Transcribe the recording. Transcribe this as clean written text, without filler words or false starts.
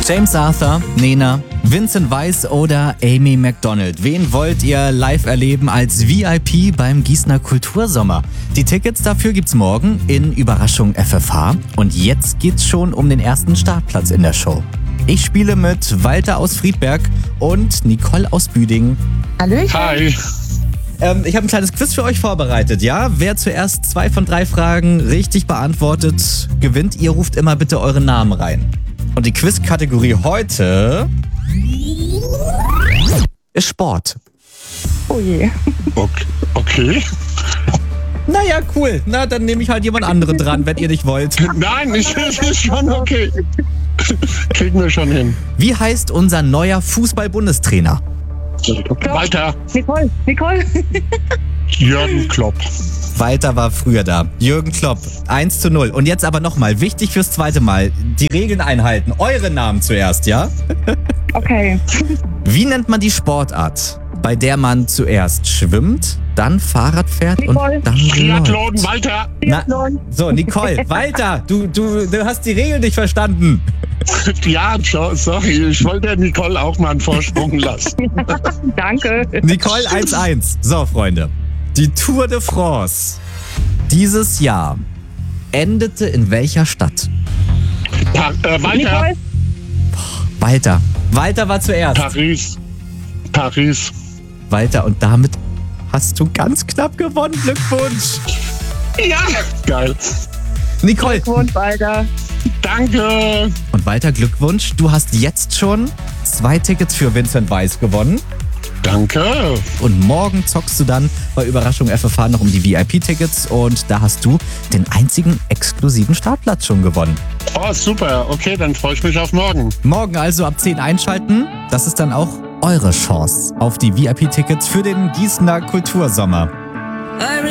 James Arthur, Nena, Vincent Weiss oder Amy Macdonald. Wen wollt ihr live erleben als VIP beim Gießener Kultursommer? Die Tickets dafür gibt's morgen in Überraschung FFH. Und jetzt geht's schon um den ersten Startplatz in der Show. Ich spiele mit Walter aus Friedberg und Nicole aus Büdingen. Hallöchen. Hi. Ich habe ein kleines Quiz für euch vorbereitet, ja? Wer zuerst 2 von 3 Fragen richtig beantwortet, gewinnt. Ihr ruft immer bitte euren Namen rein. Und die Quiz-Kategorie heute ist Sport. Oh je. Okay. Naja, cool. Na, dann nehme ich halt jemand anderen dran, wenn ihr nicht wollt. Nein, ist schon okay. Kriegen wir schon hin. Wie heißt unser neuer Fußball-Bundestrainer? Walter. Nicole. Jürgen Klopp. Walter war früher da. Jürgen Klopp, 1:0. Und jetzt aber nochmal, wichtig fürs zweite Mal, die Regeln einhalten. Eure Namen zuerst, ja? Okay. Wie nennt man die Sportart, bei der man zuerst schwimmt, dann Fahrrad fährt Nicole. und dann Triathlon, läuft? Walter. So, Nicole, Walter, du hast die Regeln nicht verstanden. Ja, sorry, ich wollte der Nicole auch mal einen Vorsprung lassen. Danke. Nicole 1:1. So, Freunde. Die Tour de France dieses Jahr endete in welcher Stadt? Walter. Nicole. Walter war zuerst. Paris. Walter, und damit hast du ganz knapp gewonnen. Glückwunsch. Ja. Geil. Nicole. Und weiter. Danke. Und Walter, Glückwunsch. Du hast jetzt schon 2 Tickets für Vincent Weiss gewonnen. Danke. Und morgen zockst du dann bei Überraschung FFH noch um die VIP-Tickets. Und da hast du den einzigen exklusiven Startplatz schon gewonnen. Oh, super. Okay, dann freue ich mich auf morgen. Morgen also ab 10 einschalten. Das ist dann auch eure Chance auf die VIP-Tickets für den Gießener Kultursommer.